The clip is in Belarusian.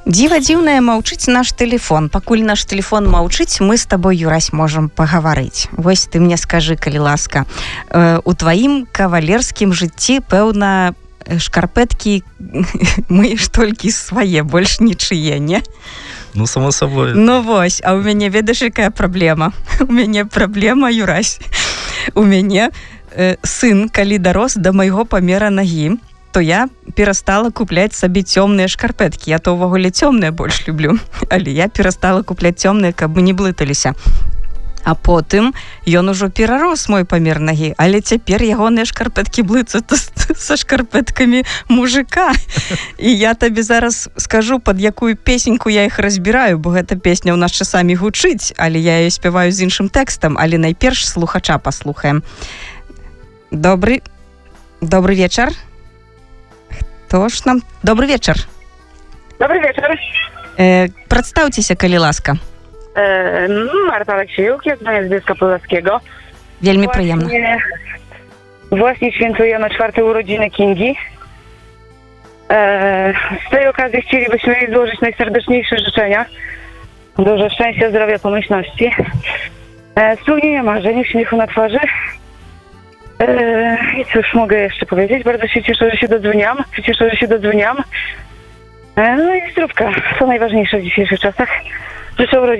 Дзіва дзіўнае, маўчыць наш тэлефон. Пакуль наш тэлефон маўчыць, мы з табой, Юрась, можам пагаварыць. Вось ты мне скажы, калі ласка, у тваім кавалерскім жыцці, пэўна, шкарпэткі мыеш толькі свае, больш нічые, не? Ну, само собой. Ну вось, а у мяне, ведаеш, якая праблема? У мяне праблема, Юрась. У мяне сын, калі дарос да майго памера нагі, то я перастала купляць сабе цёмныя шкарпэткі. Я то ўвогуле цёмныя больш люблю, але я перастала купляць цёмныя, каб мы не блыталіся. А потым ён ужо перарос мой памер нагі, але цяпер ягоныя шкарпэткі блыцаюць са шкарпэткамі мужика. І я табе зараз скажу, пад якую песеньку я іх разбіраю, бо гэта песня ў нас часамі гучыць, але я яе спяваю з іншым тэкстам, але найперш слухача паслухаем. Добрый вечар. Хто ж нам? Добрый вечар. Добрый вечар. Прадстаўцеся, калі ласка. Marta Aleksiejuk, ja dzwonię z Bielska Podlaskiego. Wielmi przyjemne. Właśnie świętujemy 4. urodziny Kingi. Z tej okazji chcielibyśmy jej złożyć najserdeczniejsze życzenia. Dużo szczęścia, zdrowia, pomyślności. Spełnienia marzeń, uśmiechu na twarzy. I cóż mogę jeszcze powiedzieć? Bardzo się cieszę, że się dodzwoniłam. No i zdrówka. To najważniejsze w dzisiejszych czasach. Życzę urodzin.